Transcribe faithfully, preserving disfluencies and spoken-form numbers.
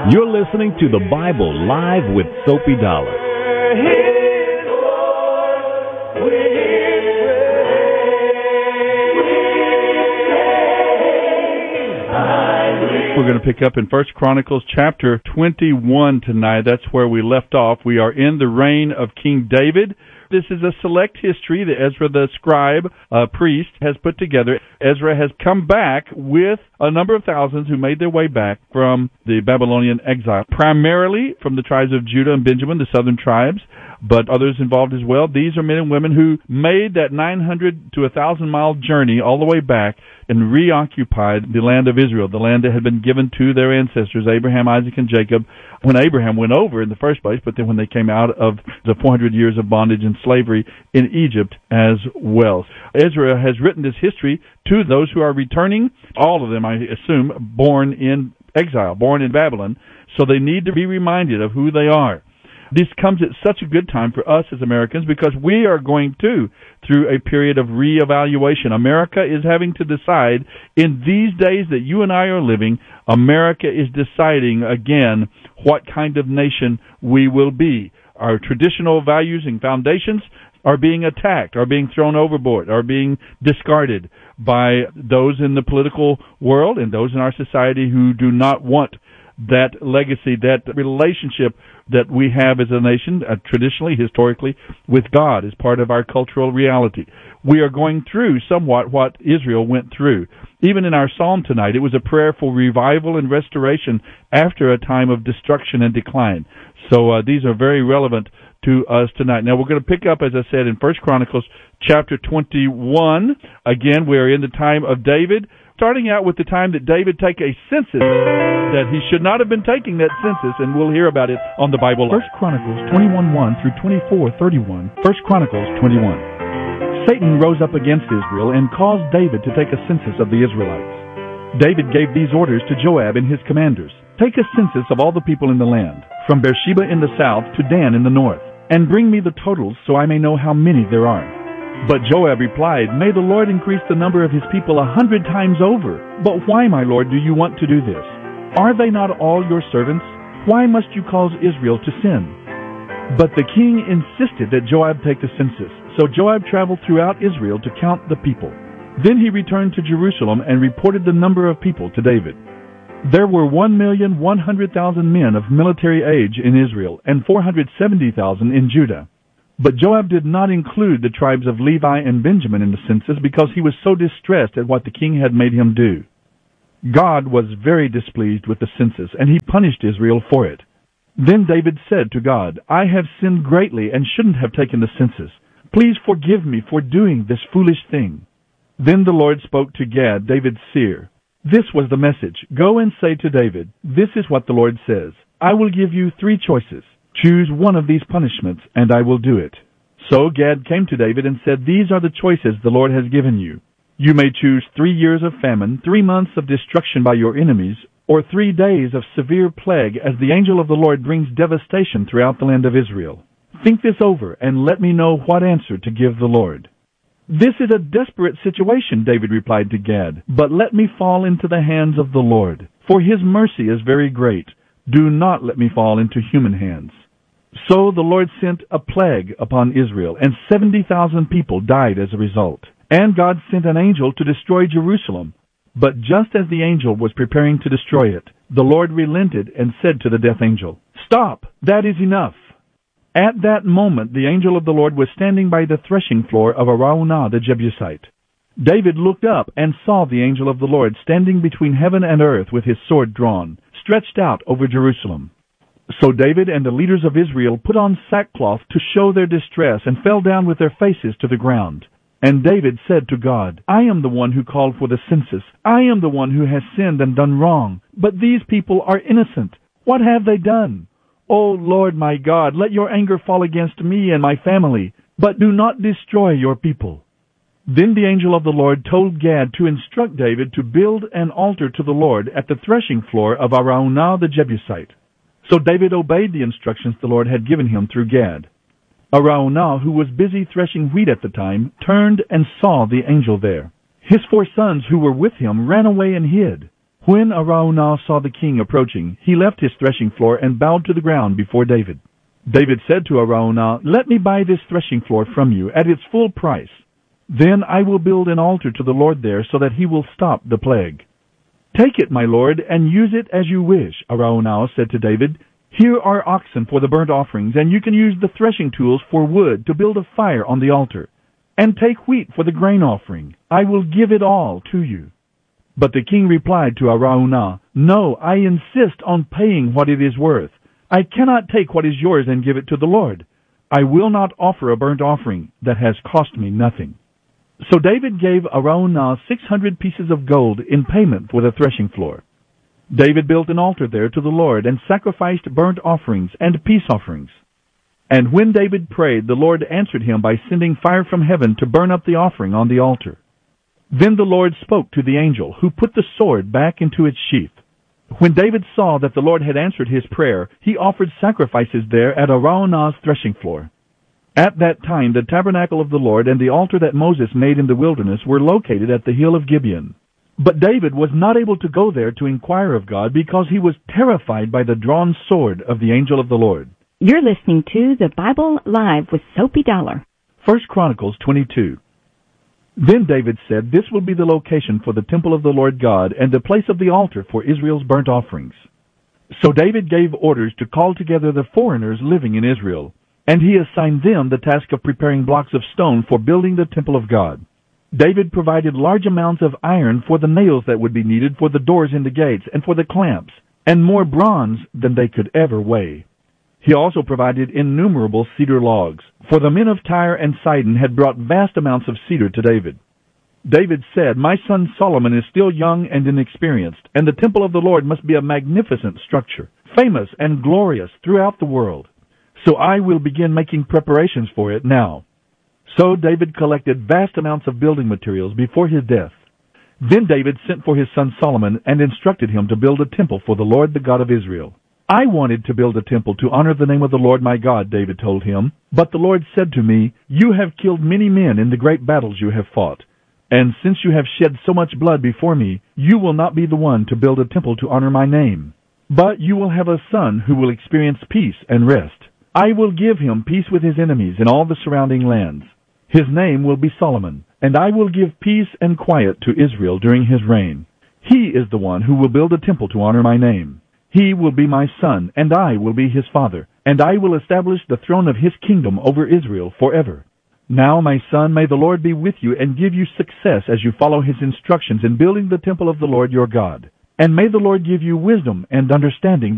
You're listening to the Bible Live with Soapy Dollar. We're going to pick up in First Chronicles chapter twenty-one tonight. That's where we left off. We are in the reign of King David. This is a select history that Ezra the scribe, uh, priest, has put together. Ezra has come back with a number of thousands who made their way back from the Babylonian exile, primarily from the tribes of Judah and Benjamin, the southern tribes, but others involved as well. These are men and women who made that nine hundred to one thousand mile journey all the way back and reoccupied the land of Israel, the land that had been given to their ancestors, Abraham, Isaac, and Jacob, when Abraham went over in the first place, but then when they came out of the four hundred years of bondage and slavery in Egypt as well. Ezra has written this history to those who are returning, all of them, I assume, born in exile, born in Babylon, so they need to be reminded of who they are. This comes at such a good time for us as Americans because we are going to through a period of reevaluation. America is having to decide in these days that you and I are living, America is deciding again what kind of nation we will be. Our traditional values and foundations are being attacked, are being thrown overboard, are being discarded by those in the political world and those in our society who do not want that legacy, that relationship that we have as a nation, uh, traditionally, historically, with God as part of our cultural reality. We are going through somewhat what Israel went through. Even in our psalm tonight, it was a prayer for revival and restoration after a time of destruction and decline. So uh, these are very relevant to us tonight. Now we're going to pick up, as I said, in First Chronicles chapter twenty-one. Again, we are in the time of David, starting out with the time that David took a census, that he should not have been taking that census, and we'll hear about it on the Bible Live. First Chronicles twenty-one one through twenty-four thirty-one. First Chronicles twenty-one. Satan rose up against Israel and caused David to take a census of the Israelites. David gave these orders to Joab and his commanders. Take a census of all the people in the land, from Beersheba in the south to Dan in the north, and bring me the totals so I may know how many there are. But Joab replied, May the Lord increase the number of his people a hundred times over. But why, my Lord, do you want to do this? Are they not all your servants? Why must you cause Israel to sin? But the king insisted that Joab take the census. So Joab traveled throughout Israel to count the people. Then he returned to Jerusalem and reported the number of people to David. There were one million one hundred thousand men of military age in Israel, and four hundred seventy thousand in Judah. But Joab did not include the tribes of Levi and Benjamin in the census because he was so distressed at what the king had made him do. God was very displeased with the census, and he punished Israel for it. Then David said to God, I have sinned greatly and shouldn't have taken the census. Please forgive me for doing this foolish thing. Then the Lord spoke to Gad, David's seer. This was the message. Go and say to David, this is what the Lord says. I will give you three choices. Choose one of these punishments, and I will do it. So Gad came to David and said, These are the choices the Lord has given you. You may choose three years of famine, three months of destruction by your enemies, or three days of severe plague as the angel of the Lord brings devastation throughout the land of Israel. Think this over and let me know what answer to give the Lord. This is a desperate situation, David replied to Gad, but let me fall into the hands of the Lord, for his mercy is very great. Do not let me fall into human hands. So the Lord sent a plague upon Israel, and seventy thousand people died as a result. And God sent an angel to destroy Jerusalem. But just as the angel was preparing to destroy it, the Lord relented and said to the death angel, Stop! That is enough! At that moment the angel of the Lord was standing by the threshing floor of Araunah the Jebusite. David looked up and saw the angel of the Lord standing between heaven and earth with his sword drawn, stretched out over Jerusalem. So David and the leaders of Israel put on sackcloth to show their distress and fell down with their faces to the ground. And David said to God, I am the one who called for the census. I am the one who has sinned and done wrong. But these people are innocent. What have they done? O Lord my God, let your anger fall against me and my family, but do not destroy your people. Then the angel of the Lord told Gad to instruct David to build an altar to the Lord at the threshing floor of Araunah the Jebusite. So David obeyed the instructions the Lord had given him through Gad. Araunah, who was busy threshing wheat at the time, turned and saw the angel there. His four sons who were with him ran away and hid. When Araunah saw the king approaching, he left his threshing floor and bowed to the ground before David. David said to Araunah, "Let me buy this threshing floor from you at its full price. Then I will build an altar to the Lord there so that he will stop the plague." "Take it, my lord, and use it as you wish," Araunah said to David. "Here are oxen for the burnt offerings, and you can use the threshing tools for wood to build a fire on the altar. And take wheat for the grain offering. I will give it all to you." But the king replied to Araunah, "No, I insist on paying what it is worth. I cannot take what is yours and give it to the Lord. I will not offer a burnt offering that has cost me nothing." So David gave Araunah six hundred pieces of gold in payment for the threshing floor. David built an altar there to the Lord and sacrificed burnt offerings and peace offerings. And when David prayed, the Lord answered him by sending fire from heaven to burn up the offering on the altar. Then the Lord spoke to the angel, who put the sword back into its sheath. When David saw that the Lord had answered his prayer, he offered sacrifices there at Araunah's threshing floor. At that time the tabernacle of the Lord and the altar that Moses made in the wilderness were located at the hill of Gibeon. But David was not able to go there to inquire of God because he was terrified by the drawn sword of the angel of the Lord. You're listening to the Bible Live with Soapy Dollar. First Chronicles twenty-two. Then David said, "This will be the location for the temple of the Lord God and the place of the altar for Israel's burnt offerings." So David gave orders to call together the foreigners living in Israel, and he assigned them the task of preparing blocks of stone for building the temple of God. David provided large amounts of iron for the nails that would be needed for the doors in the gates and for the clamps, and more bronze than they could ever weigh. He also provided innumerable cedar logs, for the men of Tyre and Sidon had brought vast amounts of cedar to David. David said, "My son Solomon is still young and inexperienced, and the temple of the Lord must be a magnificent structure, famous and glorious throughout the world. So I will begin making preparations for it now." So David collected vast amounts of building materials before his death. Then David sent for his son Solomon and instructed him to build a temple for the Lord, the God of Israel. "I wanted to build a temple to honor the name of the Lord my God," David told him. "But the Lord said to me, 'You have killed many men in the great battles you have fought. And since you have shed so much blood before me, you will not be the one to build a temple to honor my name. But you will have a son who will experience peace and rest. I will give him peace with his enemies in all the surrounding lands. His name will be Solomon, and I will give peace and quiet to Israel during his reign. He is the one who will build a temple to honor my name. He will be my son, and I will be his father, and I will establish the throne of his kingdom over Israel forever. Now, my son, may the Lord be with you and give you success as you follow his instructions in building the temple of the Lord your God. And may the Lord give you wisdom and understanding